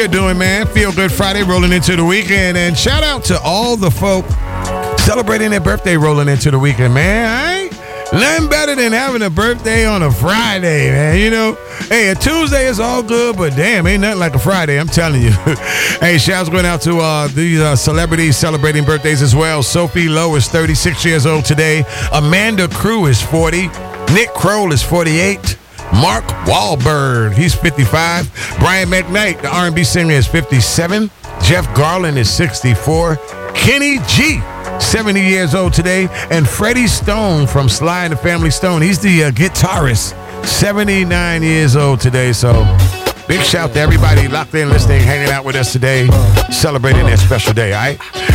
You're doing, man. Feel Good Friday rolling into the weekend. And shout out to all the folk celebrating their birthday rolling into the weekend, man. I ain't nothing better than having a birthday on a Friday, man. You know, hey, a Tuesday is all good, but damn, ain't nothing like a Friday, I'm telling you. Hey, shouts going out to these celebrities celebrating birthdays as well. Sophie Lowe is 36 years old today. Amanda Crew is 40. Nick Kroll is 48. Mark Wahlberg, he's 55. Brian McKnight, the R&B singer, is 57. Jeff Garland is 64. Kenny G, 70 years old today. And Freddie Stone from Sly and the Family Stone, he's the guitarist, 79 years old today. So big shout to everybody locked in, listening, hanging out with us today, celebrating their special day, all right?